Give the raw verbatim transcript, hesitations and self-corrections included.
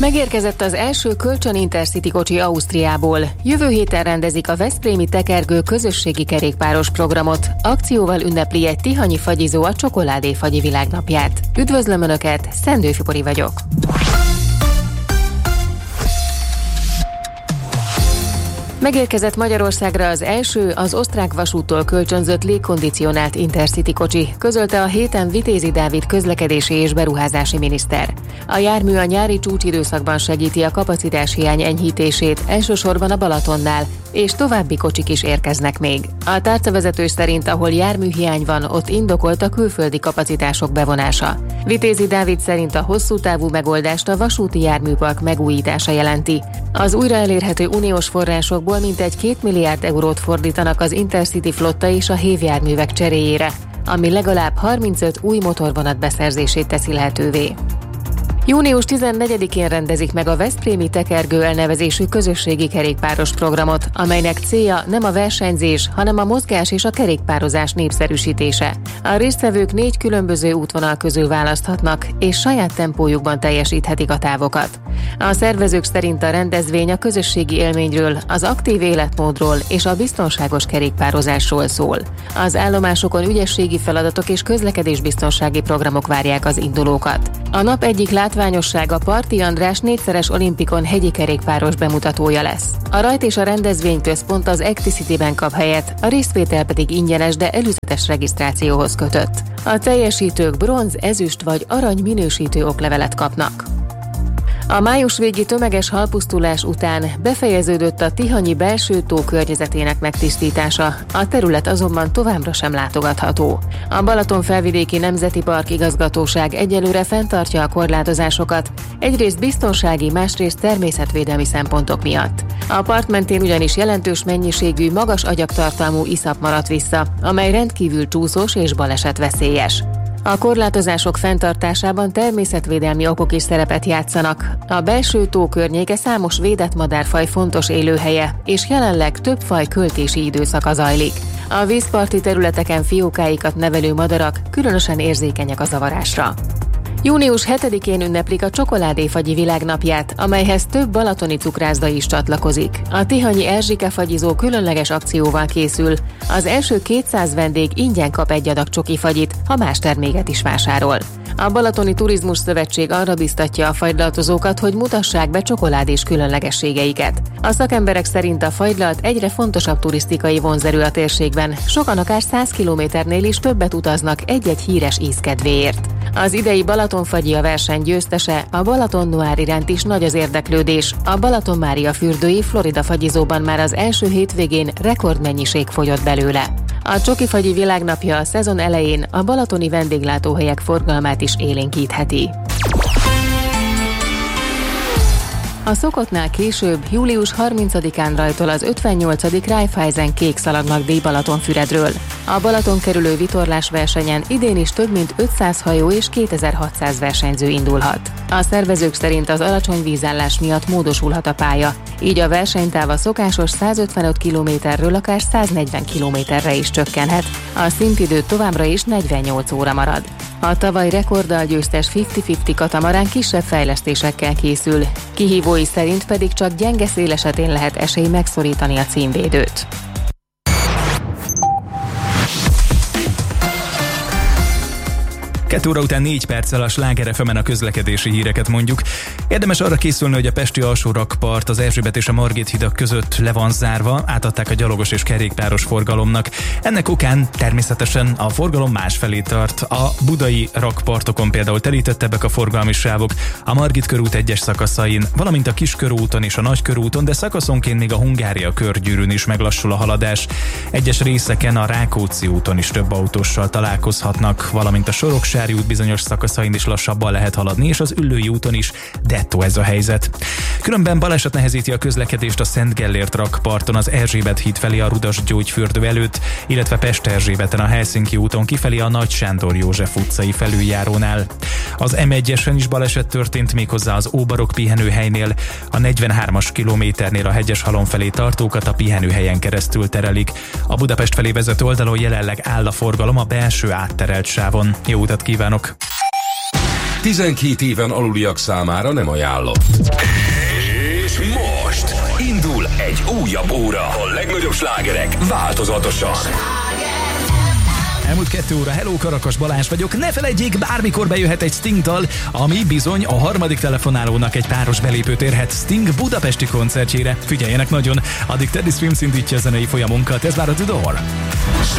Megérkezett az első kölcsön Intercity kocsi Ausztriából. Jövő héten rendezik a veszprémi tekergő közösségi kerékpáros programot. Akcióval ünnepli egy tihanyi fagyizó a csokoládéfagyi világnapját. Üdvözlöm Önöket, Szendő Fipori vagyok. Megérkezett Magyarországra az első, az osztrák vasúttól kölcsönzött légkondicionált Intercity kocsi, közölte a héten Vitézi Dávid közlekedési és beruházási miniszter. A jármű a nyári csúcsidőszakban segíti a kapacitáshiány enyhítését, elsősorban a Balatonnál, és további kocsik is érkeznek még. A tárcavezető szerint, ahol járműhiány van, ott indokolt a külföldi kapacitások bevonása. Vitézi Dávid szerint a hosszú távú megoldást a vasúti járműpark megújítása jelenti. Az újra elérhető uniós forrásokból mintegy két milliárd eurót fordítanak az Intercity flotta és a hévjárművek cseréjére, ami legalább harmincöt új motorvonat beszerzését teszi lehetővé. június tizennegyedikén rendezik meg a veszprémi tekergő elnevezésű közösségi kerékpáros programot, amelynek célja nem a versenyzés, hanem a mozgás és a kerékpározás népszerűsítése. A résztvevők négy különböző útvonal közül választhatnak, és saját tempójukban teljesíthetik a távokat. A szervezők szerint a rendezvény a közösségi élményről, az aktív életmódról és a biztonságos kerékpározásról szól. Az állomásokon ügyességi feladatok és közlekedésbiztonsági programok várják az indulókat. A nap egyik látványossága Parti András négyszeres olimpikon hegyi kerékpáros bemutatója lesz. A rajt és a rendezvényközpont az Acticity-ben kap helyet, a részvétel pedig ingyenes, de előzetes regisztrációhoz kötött. A teljesítők bronz, ezüst vagy arany minősítő oklevelet kapnak. A május végi tömeges halpusztulás után befejeződött a tihanyi belső tó környezetének megtisztítása, a terület azonban továbbra sem látogatható. A Balatonfelvidéki Nemzeti Park igazgatóság egyelőre fenntartja a korlátozásokat, egyrészt biztonsági, másrészt természetvédelmi szempontok miatt. A part mentén ugyanis jelentős mennyiségű, magas agyagtartalmú iszap maradt vissza, amely rendkívül csúszós és balesetveszélyes. A korlátozások fenntartásában természetvédelmi okok is szerepet játszanak. A belső tó környéke számos védett madárfaj fontos élőhelye, és jelenleg több faj költési időszaka zajlik. A vízparti területeken fiókáikat nevelő madarak különösen érzékenyek a zavarásra. június hetedikén ünneplik a csokoládéfagyi világnapját, amelyhez több balatoni cukrászda is csatlakozik. A tihanyi Erzsike fagyizó különleges akcióval készül. Az első kétszáz vendég ingyen kap egy adag csokifagyit, ha más terméket is vásárol. A Balatoni Turizmus Szövetség arra biztatja a fagylaltozókat, hogy mutassák be csokoládés különlegességeiket. A szakemberek szerint a fagylalt egyre fontosabb turisztikai vonzerő a térségben, sokan akár száz kilométernél is többet utaznak egy-egy híres íz kedvéért. Az idei Balatonfagyi a verseny győztese, a Balaton Noir iránt is nagy az érdeklődés. A Balaton Mária fürdői Florida fagyizóban már az első hétvégén rekordmennyiség fogyott belőle. A csokifagyi világnapja a szezon elején a balatoni vendéglátóhelyek forgalmát is élénkítheti. A szokottnál később, július harmincadikán rajtol az ötvennyolcadik Raiffeisen kék szalagnak-díj Balatonfüredről. A Balaton kerülő vitorlás versenyen idén is több mint ötszáz hajó és kétezer-hatszáz versenyző indulhat. A szervezők szerint az alacsony vízállás miatt módosulhat a pálya, így a versenytáv a szokásos százötvenöt kilométerről akár száznegyven kilométerre is csökkenhet, a szintidő továbbra is negyvennyolc óra marad. A tavaly rekorddal győztes ötven-ötven katamarán kisebb fejlesztésekkel készül, kihívói szerint pedig csak gyenge szél esetén lehet esély megszorítani a címvédőt. Kettő óra után négy perccel a Sláger ef emen a közlekedési híreket mondjuk. Érdemes arra készülni, hogy a pesti alsórakpart az Erzsébet és a Margit hidak között le van zárva, átadták a gyalogos és kerékpáros forgalomnak. Ennek okán természetesen a forgalom másfelé tart. A budai rakpartokon például telítettebbek a forgalmi sávok, a Margit körút egyes szakaszain, valamint a Kiskörúton és a Nagykörúton, de szakaszonként még a Hungária körgyűrűn is meglassul a haladás. Egyes részeken a Rákóczi úton is több autóssal találkozhatnak, valamint a Soroksári út bizonyos szakaszain is lassabban lehet haladni, és az Üllői úton is dettó ez a helyzet. Különben baleset nehezíti a közlekedést a Szent Gellért rakparton az Erzsébet híd felé a Rudas-Gyógyfürdő előtt, illetve Pest-Erzsébeten a Helsinki úton kifelé a Nagy Sándor József utcai felüljárónál. Az em egyesen is baleset történt, méghozzá az Óbarok pihenőhelynél, a negyvenhármas kilométernél a Hegyeshalom felé tartókat a pihenőhelyen keresztül terelik. A Budapest felé vezető oldalon jelenleg áll a forgalom a belső átterelt sávon. Jó utat kívánok! tizenkét éven aluliak számára nem ajánlott. És most indul egy újabb óra. A legnagyobb slágerek változatosan. Elmúlt kettő óra, hello, Karakas Balázs vagyok. Ne felejtjék, bármikor bejöhet egy Sting-dal, ami bizony a harmadik telefonálónak egy páros belépőt érhet Sting budapesti koncertjére. Figyeljenek nagyon, addig Teddy Swims indítja a zenei folyamunkat, ez már a The Door.